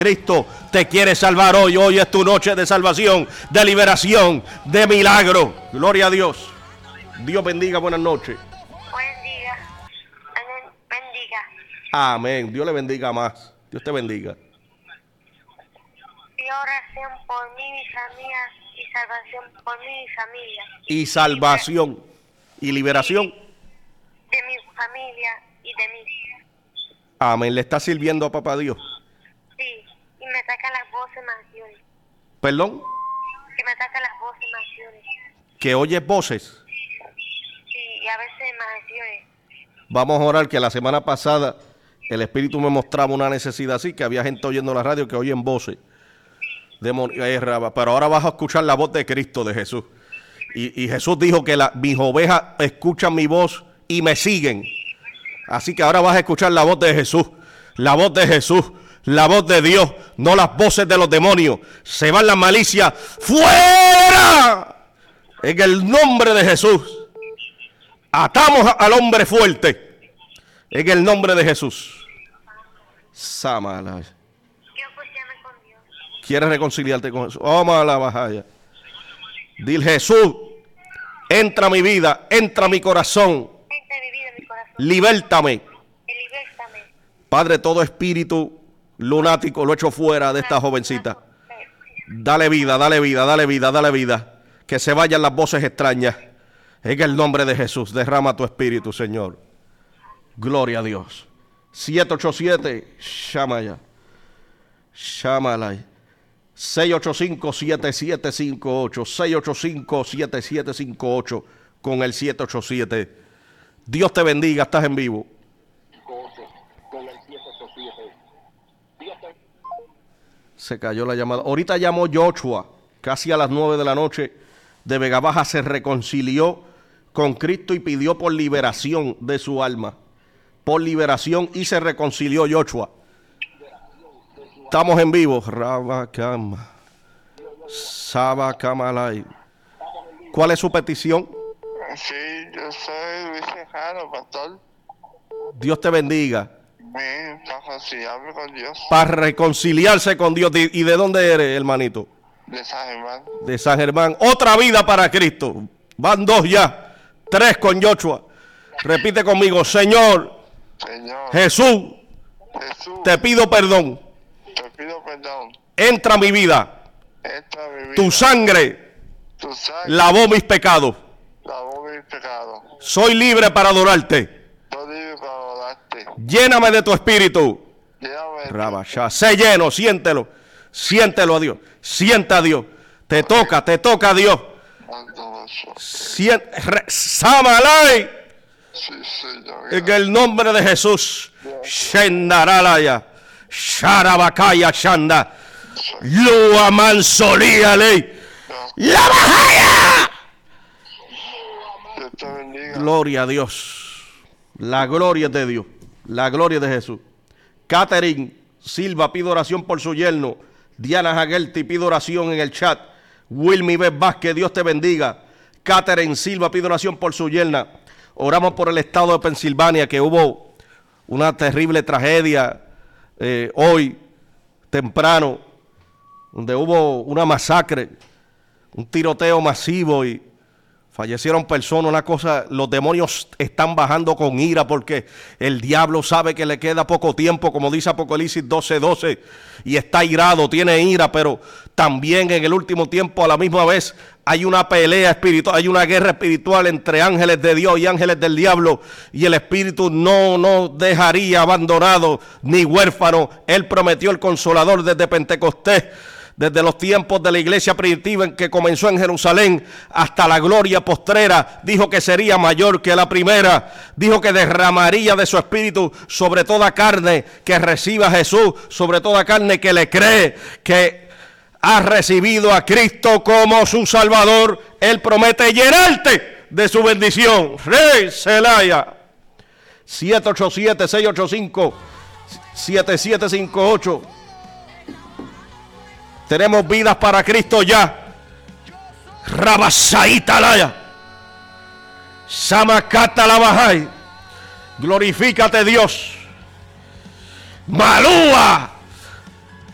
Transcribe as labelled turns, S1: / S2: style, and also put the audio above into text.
S1: Cristo te quiere salvar hoy. Hoy es tu noche de salvación, de liberación, de milagro. Gloria a Dios. Dios bendiga, buenas noches.
S2: Buen día. Bendiga.
S1: Amén. Dios le bendiga más. Dios te bendiga.
S2: Y oración por mí, mi familia, y salvación por mí, mi familia.
S1: Y salvación y liberación.
S2: De mi familia y de mí.
S1: Amén. ¿Le está sirviendo a papá Dios?
S2: Sí. Y me saca las voces mansiones.
S1: ¿Perdón?
S2: Que me saca las voces mansiones.
S1: ¿Que oyes voces?
S2: Sí, y a veces mansiones.
S1: Vamos a orar, que la semana pasada el Espíritu me mostraba una necesidad así, que había gente oyendo la radio que oyen voces. Pero ahora vas a escuchar la voz de Cristo, de Jesús. Y Jesús dijo que mis ovejas escuchan mi voz y me siguen. Así que ahora vas a escuchar la voz de Jesús, la voz de Jesús, la voz de Dios, no las voces de los demonios. Se van las malicias fuera en el nombre de Jesús. Atamos al hombre fuerte en el nombre de Jesús. Samala. ¿Quieres reconciliarte con Jesús? Oh, mala bajaya. Dile, Jesús, entra a mi vida, entra a mi corazón.
S2: Entra en mi vida, mi corazón.
S1: Libértame.
S2: Libértame.
S1: Padre, todo espíritu lunático lo echo fuera de esta jovencita. Dale vida, dale vida, dale vida, dale vida. Que se vayan las voces extrañas. En el nombre de Jesús, derrama tu espíritu, Señor. Gloria a Dios. 787, Shamaya. Shamalay. 685-7758. 685-7758 con el 787. Dios te bendiga, estás en vivo. Se cayó la llamada. Ahorita llamó Joshua, casi a las 9 de la noche, de Vega Baja. Se reconcilió con Cristo y pidió por liberación de su alma. Por liberación, y se reconcilió Joshua. Estamos en vivo. Rabakama. Sabakamalay. ¿Cuál es su petición?
S3: Sí, yo soy Luis Tejano, pastor.
S1: Dios te bendiga.
S3: Para reconciliarme con Dios.
S1: Para reconciliarse con Dios. ¿Y de dónde eres, hermanito?
S3: De San Germán.
S1: De San Germán. Otra vida para Cristo. Van 2 ya. 3 con Joshua. Repite conmigo. Señor, Jesús, te pido perdón.
S3: Te pido perdón.
S1: Entra a mi vida.
S3: Entra a mi vida.
S1: Tu sangre lavó mis pecados.
S3: Lavó mis pecados.
S1: Soy libre para adorarte.
S3: Soy libre para adorarte.
S1: Lléname de tu espíritu.
S3: Lléname.
S1: Rabashá. Sé lleno, siéntelo. Siéntelo a Dios. Sienta a Dios. Te toca a Dios. Samalay.
S3: Sí, Señor.
S1: En el nombre de Jesús. Shendaralaya. Sharabakaya Shanda. Lua Mansolía Ley. La Bajaya.
S3: Dios te bendiga.
S1: Gloria a Dios. La gloria es de Dios. La gloria es de Jesús. Catherine Silva pide oración por su yerno. Diana Jaguelti pide oración en el chat. Wilmy B. Vázquez, Dios te bendiga. Catherine Silva pide oración por su yerna. Oramos por el estado de Pensilvania, que hubo una terrible tragedia hoy temprano, donde hubo una masacre, un tiroteo masivo y fallecieron personas. Una cosa, los demonios están bajando con ira porque el diablo sabe que le queda poco tiempo, como dice Apocalipsis 12:12, y está irado, tiene ira, pero también en el último tiempo a la misma vez hay una pelea espiritual, hay una guerra espiritual entre ángeles de Dios y ángeles del diablo, y el Espíritu no dejaría abandonado ni huérfano. Él prometió el Consolador desde Pentecostés, desde los tiempos de la iglesia primitiva en que comenzó en Jerusalén hasta la gloria postrera. Dijo que sería mayor que la primera. Dijo que derramaría de su espíritu sobre toda carne que reciba a Jesús, sobre toda carne que le cree, que ha recibido a Cristo como su Salvador. Él promete llenarte de su bendición. Rey Celaya. 787-685-7758. Tenemos vidas para Cristo ya. Rabasaita Laya. Samakata Labajay. Glorifícate, Dios. Malúa.